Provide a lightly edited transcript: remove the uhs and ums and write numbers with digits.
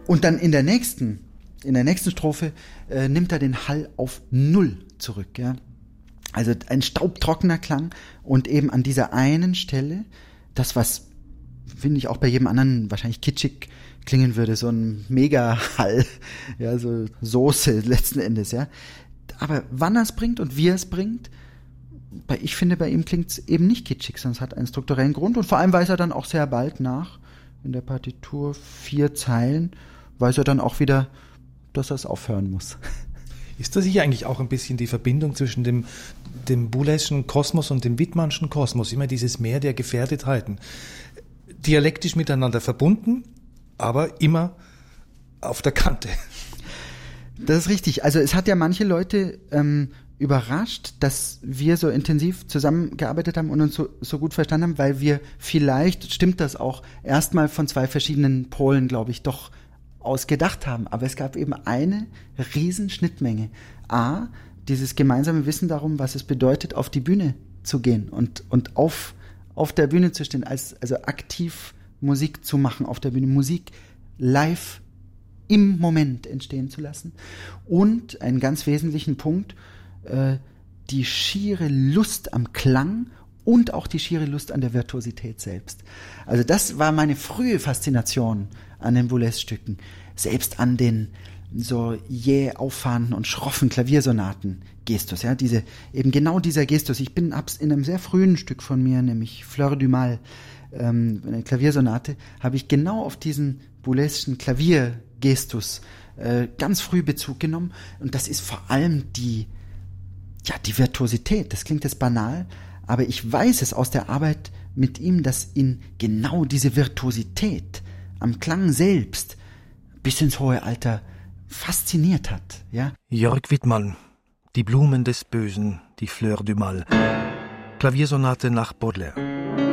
Und dann in der nächsten Strophe nimmt er den Hall auf 0 zurück. Ja? Also ein staubtrockener Klang und eben an dieser einen Stelle, das was, finde ich, auch bei jedem anderen wahrscheinlich kitschig klingen würde, so ein Mega-Hall, ja, so Soße letzten Endes, ja. Aber wann er es bringt und wie er es bringt, ich finde, bei ihm klingt es eben nicht kitschig, sondern es hat einen strukturellen Grund und vor allem weiß er dann auch sehr bald nach, in der Partitur 4 Zeilen, weiß er dann auch wieder, dass er es aufhören muss. Ist das hier eigentlich auch ein bisschen die Verbindung zwischen dem Boulez'schen Kosmos und dem Wittmannschen Kosmos? Immer dieses Meer der Gefährdetheiten. Dialektisch miteinander verbunden, aber immer auf der Kante. Das ist richtig. Also es hat ja manche Leute überrascht, dass wir so intensiv zusammengearbeitet haben und uns so gut verstanden haben, weil wir vielleicht, stimmt das auch, erstmal von 2 verschiedenen Polen, glaube ich, doch ausgedacht haben. Aber es gab eben eine riesen Schnittmenge. A, dieses gemeinsame Wissen darum, was es bedeutet, auf die Bühne zu gehen und auf der Bühne zu stehen, also aktiv Musik zu machen auf der Bühne, Musik live im Moment entstehen zu lassen. Und einen ganz wesentlichen Punkt, die schiere Lust am Klang und auch die schiere Lust an der Virtuosität selbst. Also das war meine frühe Faszination an den Boulez-Stücken, selbst an den so jäh auffahrenden und schroffen Klaviersonaten-Gestus, ja, eben genau dieser Gestus. Hab's in einem sehr frühen Stück von mir, nämlich Fleur du Mal, eine Klaviersonate, habe ich genau auf diesen Boulez'schen Klaviergestus ganz früh Bezug genommen. Und das ist vor allem die Virtuosität. Das klingt jetzt banal, aber ich weiß es aus der Arbeit mit ihm, dass ihn genau diese Virtuosität am Klang selbst bis ins hohe Alter fasziniert hat. Ja? Jörg Wittmann, Die Blumen des Bösen, die Fleur du Mal. Klaviersonate nach Baudelaire.